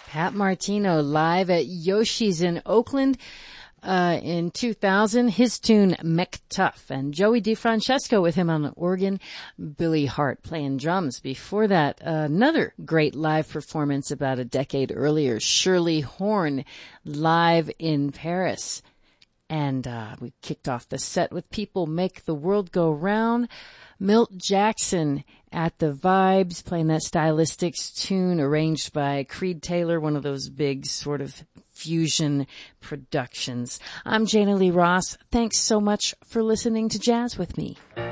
Pat Martino live at Yoshi's in Oakland in 2000. His tune McTuff, and Joey DeFrancesco with him on the organ. Billy Hart playing drums. Before that, another great live performance about a decade earlier, Shirley Horn live in Paris. And we kicked off the set with People Make the World Go Round. Milt Jackson at the Vibes, playing that Stylistics tune arranged by Creed Taylor, one of those big sort of fusion productions. I'm Jana Lee Ross. Thanks so much for listening to Jazz with me.